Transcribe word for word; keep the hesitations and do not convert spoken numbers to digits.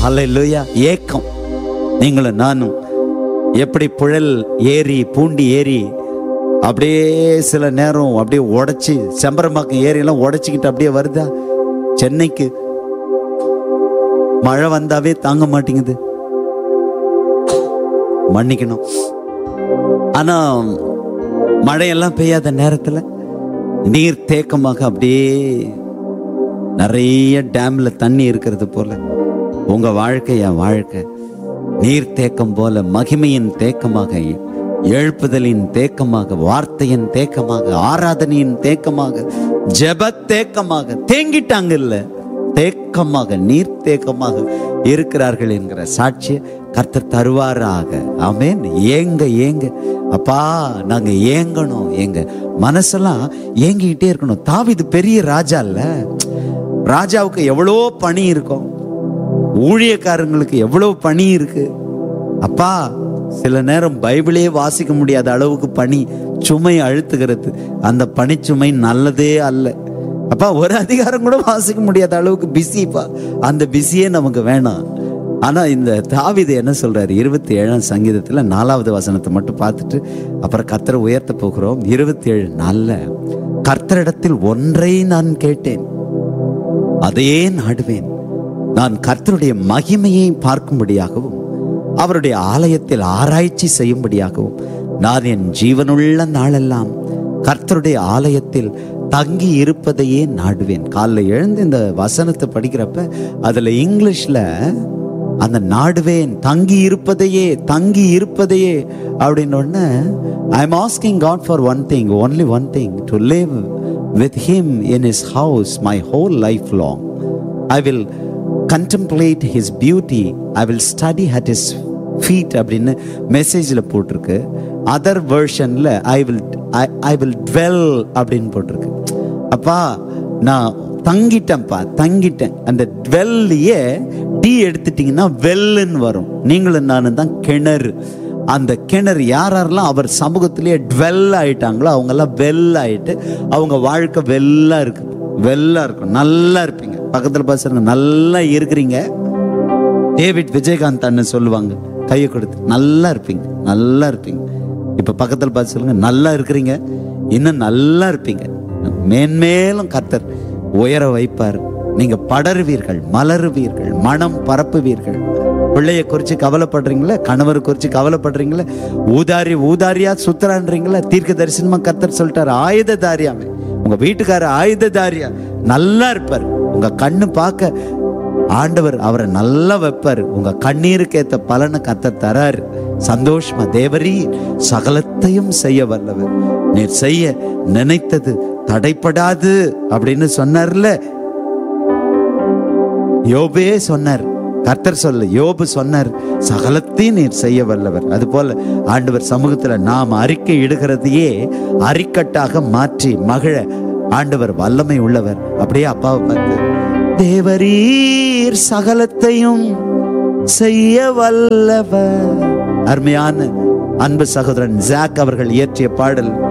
அல்லேலூயா. ஏக்கம். நீங்களும் நானும் எப்படி புழல் ஏறி பூண்டி ஏறி அப்படியே சில நேரம் அப்படியே உடைச்சி, செம்பரம்பாக்கம் ஏரியெல்லாம் உடைச்சிக்கிட்டு அப்படியே வருதா. சென்னைக்கு மழை வந்தாவே தாங்க மாட்டேங்குது, மன்னிக்கணும். ஆனா மழையெல்லாம் பெய்யாத நேரத்துல நீர் தேக்கமாக அப்படியே நிறைய டேம்ல தண்ணி இருக்கிறது போல உங்க வாழ்க்கை, என் வாழ்க்கை நீர் தேக்கம் போல மகிமையின் தேக்கமாக, எழுப்புதலின் தேக்கமாக, வார்த்தையின் தேக்கமாக, ஆராதனையின் தேக்கமாக, ஜெப தேக்கமாக தேங்கிட்டாங்க. இல்ல, தேக்கமாக, நீர் தேக்கமாக இருக்கிறார்கள் என்கிற சாட்சிய கர்த்தர் தருவாராக. ஆமென். ஏங்க ஏங்க அப்பா, நாங்க ஏங்கணும். எங்க மனசெல்லாம் ஏங்கிக்கிட்டே இருக்கணும். தாவீது பெரிய ராஜா இல்ல, ராஜாவுக்கு எவ்வளோ பணி இருக்கும், ஊழியக்காரங்களுக்கு எவ்வளவு பணி இருக்கு. அப்பா, சில நேரம் பைபிளே வாசிக்க முடியாத அளவுக்கு பணி சுமை அழுத்துகிறது. அந்த பணிச்சுமை நல்லதே அல்ல. அப்பா, ஒரு அதிகாரம் கூட வாசிக்க முடியாத அளவுக்கு பிஸிப்பா. அந்த பிஸியே நமக்கு வேணாம். ஆனா இந்த தாவீது என்ன சொல்றாரு, இருபத்தி ஏழாம் சங்கீதத்துல நாலாவது வசனத்தை மட்டும் பார்த்துட்டு அப்புறம் கர்த்தரை உயர்த்த போகிறோம். இருபத்தி ஏழு நாள்ல, கர்த்தரிடத்தில் ஒன்றை நான் கேட்டேன், அதையே நாடுவேன். நான் கர்த்தருடைய மகிமையை பார்க்கும்படியாகவும் அவருடைய ஆலயத்தில் ஆராய்ச்சி செய்யும்படியாகவும் நான் என் ஜீவனுள்ள நாளெல்லாம் கர்த்தருடைய ஆலயத்தில் தங்கி இருப்பதையே நாடுவேன். காலைல எழுந்து இந்த வசனத்தை படிக்கிறப்ப அதுல இங்கிலீஷ்ல அந்த நாடுவேன், தங்கி இருப்பதையே, தங்கி இருப்பதையே அப்படின்னு I am asking God for one thing, only one thing, to live with him in his house my whole life long. I will contemplate his beauty, I will study at his feet அப்படின்னு மெசேஜில் போட்டிருக்கு. Other வெர்ஷன்ல I will I, I will dwell அப்படின்னு போட்டிருக்கு. அப்பா, நான் தங்கிட்டேன்ப்பா, தங்கிட்டேன். அந்த dwellயே D எடுத்துட்டீங்கன்னா வெல்லுன்னு வரும். நீங்களும் நானும் தான் கிணறு. அந்த கிணறு யாரெல்லாம் அவர் சமூகத்திலேயே dwell ஆயிட்டாங்களோ அவங்கெல்லாம் வெல் ஆயிட்டு அவங்க வாழ்க்கை வெல்லா இருக்கு, வெல்லா இருக்கும், நல்லா இருப்பீங்க. பக்கத்துல பாசுங்க, நல்லா இருக்கிறீங்க. டேவிட் விஜயகாந்த் அண்ணன் சொல்லுவாங்க, கையை கொடுத்து, நல்லா இருப்பீங்க, நல்லா இருப்பீங்க. இப்ப பக்கத்துல பார்த்து சொல்லுங்க, நல்லா இருக்கிறீங்க, இன்னும் நல்லா இருப்பீங்க. மேன்மேலும் கர்த்தர் உயர வைப்பார். நீங்க படருவீர்கள், மலருவீர்கள், மனம் பரப்புவீர்கள். பிள்ளைய குறிச்சு கவலைப்படுறீங்களா, கணவரை குறிச்சு கவலைப்படுறீங்களா, ஊதாரி ஊதாரியா சுத்தரான்றீங்களா, தீர்க்க தரிசனமா கர்த்தர் சொல்லிட்டாரு, ஆயுததாரியாமே உங்க வீட்டுக்கார ஆயுததாரியா நல்லா இருப்பார். உங்க கண்ணு பார்க்க ஆண்டவர் அவரை நல்லா வைப்பார். உங்க கண்ணீருக்கு ஏத்த பலனை கர்த்தர் தராரு. சந்தோஷமா, தேவரீ சகலத்தையும் செய்ய வல்லவர், நீர் செய்ய நினைத்தது தடைப்படாது அப்படின்னு சொன்னார்ல. யோபே சொன்னார், கர்த்தர் சொல்ல யோபு சொன்னார், சகலத்தையும் நீர் செய்ய வல்லவர். அது போல ஆண்டவர் சமூகத்துல நாம் அறிக்கை இடுகிறதையே அறிக்கட்டாக மாற்றி மகிழ ஆண்டவர் வல்லமை உள்ளவர். அப்படியே அப்பாவை பார்த்து, தேவரீர் சகலத்தையும் செய்ய வல்லவர். அருமையான அன்பு சகோதரன் ஜாக் அவர்கள் இயற்றிய பாடல்